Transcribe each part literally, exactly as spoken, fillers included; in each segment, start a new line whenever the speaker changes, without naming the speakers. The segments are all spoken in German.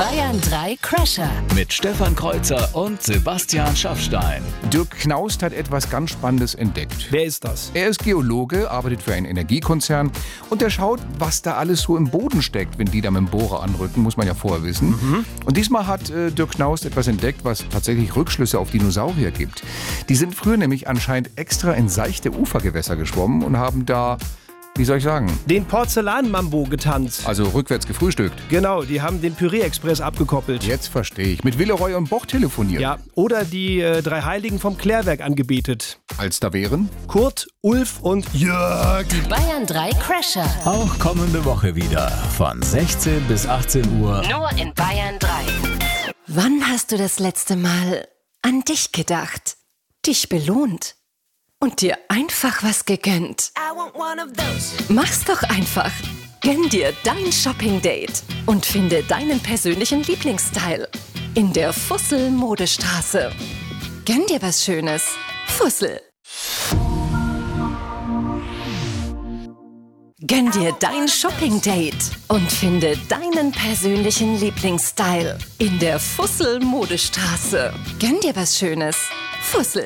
Bayern drei Crasher.
Mit Stefan Kreuzer und Sebastian Schaffstein.
Dirk Knaust hat etwas ganz Spannendes entdeckt.
Wer ist das?
Er ist Geologe, arbeitet für einen Energiekonzern und er schaut, was da alles so im Boden steckt, wenn die da mit dem Bohrer anrücken, muss man ja vorher wissen. Mhm. Und diesmal hat äh, Dirk Knaust etwas entdeckt, was tatsächlich Rückschlüsse auf Dinosaurier gibt. Die sind früher nämlich anscheinend extra in seichte Ufergewässer geschwommen und haben da, wie soll ich sagen,
Den Porzellan-Mambo getanzt.
also rückwärts gefrühstückt.
Genau, die haben den Püree-Express abgekoppelt.
Jetzt verstehe ich. Mit Villeroy und Boch telefoniert.
Ja, oder die äh, drei Heiligen vom Klärwerk angebetet.
Als da wären?
Kurt, Ulf und Jörg.
Die Bayern drei Crasher.
Auch kommende Woche wieder von sechzehn bis achtzehn Uhr.
Nur in Bayern drei. Wann hast du das letzte Mal an dich gedacht? Dich belohnt? Und dir einfach was gegönnt? Mach's doch einfach. Gönn dir dein Shopping-Date und finde deinen persönlichen Lieblingsstyle in der Fussel-Modestraße. Gönn dir was Schönes. Fussel. Gönn dir dein Shopping-Date und finde deinen persönlichen Lieblingsstyle in der Fussel-Modestraße. Gönn dir was Schönes. Fussel.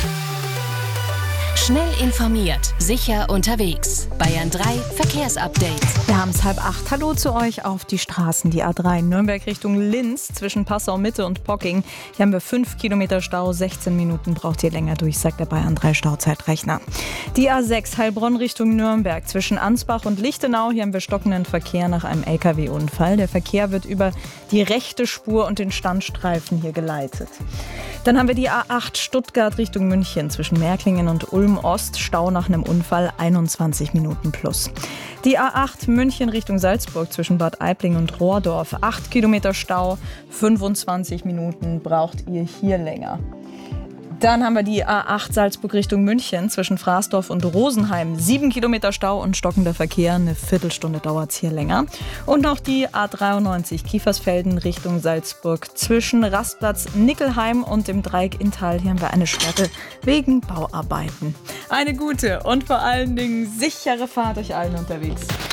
Schnell informiert, sicher unterwegs. Bayern drei Verkehrsupdate.
Wir haben es halb acht. Hallo zu euch auf die Straßen. Die A drei Nürnberg Richtung Linz zwischen Passau Mitte und Pocking. Hier haben wir fünf Kilometer Stau. sechzehn Minuten braucht ihr länger durch, sagt der Bayern drei Stauzeitrechner. Die A sechs Heilbronn Richtung Nürnberg zwischen Ansbach und Lichtenau. Hier haben wir stockenden Verkehr nach einem L K W-Unfall. Der Verkehr wird über die rechte Spur und den Standstreifen hier geleitet. Dann haben wir die A acht Stuttgart Richtung München zwischen Märklingen und Ulm Ost. Stau nach einem Unfall, einundzwanzig Minuten plus. Die A acht München Richtung Salzburg zwischen Bad Aibling und Rohrdorf. acht Kilometer Stau, fünfundzwanzig Minuten braucht ihr hier länger. Dann haben wir die A acht Salzburg Richtung München zwischen Fraßdorf und Rosenheim. sieben Kilometer Stau und stockender Verkehr. Eine Viertelstunde dauert es hier länger. Und noch die A dreiundneunzig Kiefersfelden Richtung Salzburg zwischen Rastplatz Nickelheim und dem Dreieck Inntal. Hier haben wir eine Sperre wegen Bauarbeiten. Eine gute und vor allen Dingen sichere Fahrt euch allen unterwegs.